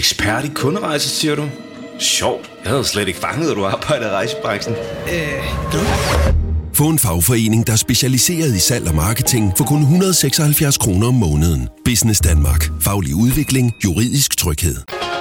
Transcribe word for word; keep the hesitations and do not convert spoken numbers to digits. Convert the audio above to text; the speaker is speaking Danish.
Ekspert i kunderejser, siger du? Sjovt. Jeg havde slet ikke fanget, at du arbejder i rejsebranchen. Øh, du? Få en fagforening, der er specialiseret i salg og marketing for kun et hundrede og seksoghalvfjerds kroner om måneden. Business Danmark. Faglig udvikling. Juridisk tryghed.